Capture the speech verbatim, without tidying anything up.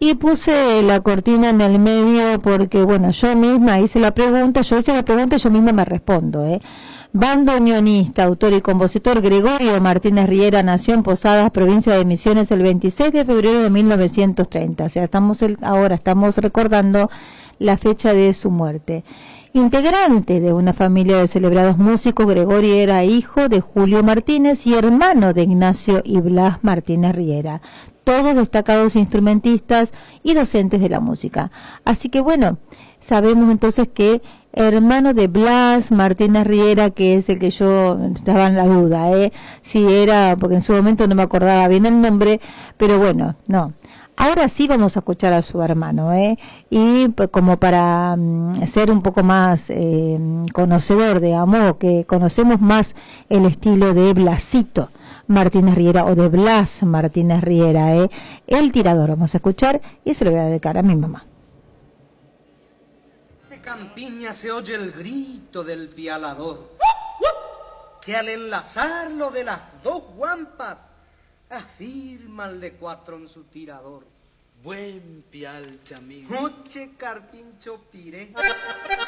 Y puse la cortina en el medio porque, bueno, yo misma hice la pregunta, yo hice la pregunta y yo misma me respondo, ¿eh? Bandoneonista, autor y compositor Gregorio Martínez Riera nació en Posadas, provincia de Misiones, el veintiséis de febrero de mil novecientos treinta. O sea, estamos el, ahora estamos recordando la fecha de su muerte. Integrante de una familia de celebrados músicos, Gregorio era hijo de Julio Martínez y hermano de Ignacio y Blas Martínez Riera, todos destacados instrumentistas y docentes de la música. Así que bueno, sabemos entonces que hermano de Blas Martínez Riera, que es el que yo estaba en la duda, ¿eh? Si era, porque en su momento no me acordaba bien el nombre, pero bueno, no. Ahora sí vamos a escuchar a su hermano, ¿eh? Y pues, como para um, ser un poco más eh, conocedor, digamos, que conocemos más el estilo de Blasito Martínez Riera o de Blas Martínez Riera, ¿eh? El tirador, vamos a escuchar y se lo voy a dedicar a mi mamá. De campiña se oye el grito del pialador, que al enlazarlo de las dos guampas afirma el de cuatro en su tirador. Buen pial, chamín. Oche, carpincho piré.